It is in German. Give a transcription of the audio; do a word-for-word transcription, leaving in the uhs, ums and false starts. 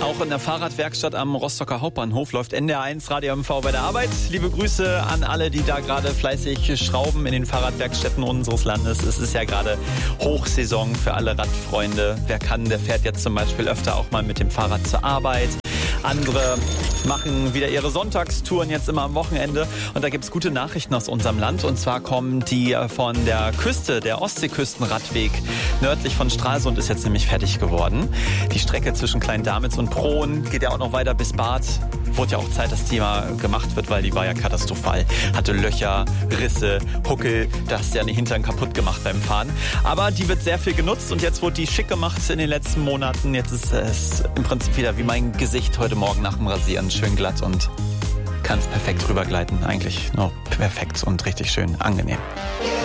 Auch in der Fahrradwerkstatt am Rostocker Hauptbahnhof läuft N D R eins Radio M V bei der Arbeit. Liebe Grüße an alle, die da gerade fleißig schrauben in den Fahrradwerkstätten unseres Landes. Es ist ja gerade Hochsaison für alle Radfreunde. Wer kann, der fährt jetzt zum Beispiel öfter auch mal mit dem Fahrrad zur Arbeit. Andere machen wieder ihre Sonntagstouren jetzt immer am Wochenende. Und da gibt es gute Nachrichten aus unserem Land. Und zwar kommen die von der Küste, der Ostseeküstenradweg nördlich von Stralsund ist jetzt nämlich fertig geworden. Die Strecke zwischen Klein-Damitz und Prohn geht ja auch noch weiter bis Bad. Wurde ja auch Zeit, dass die mal gemacht wird, weil die war ja katastrophal. Hatte Löcher, Risse, Huckel. Da hast du ja den Hintern kaputt gemacht beim Fahren. Aber die wird sehr viel genutzt und jetzt wurde die schick gemacht in den letzten Monaten. Jetzt ist es im Prinzip wieder wie mein Gesicht heute Morgen nach dem Rasieren. Schön glatt und kann es perfekt rübergleiten. Eigentlich nur perfekt und richtig schön angenehm.